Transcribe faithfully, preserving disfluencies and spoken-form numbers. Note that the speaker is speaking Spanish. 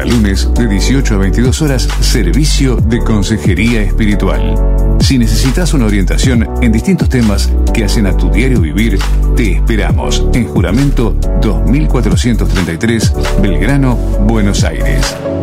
Cada lunes de dieciocho a veintidós horas, servicio de consejería espiritual. Si necesitas una orientación en distintos temas que hacen a tu diario vivir, te esperamos en Juramento dos mil cuatrocientos treinta y tres, Belgrano, Buenos Aires.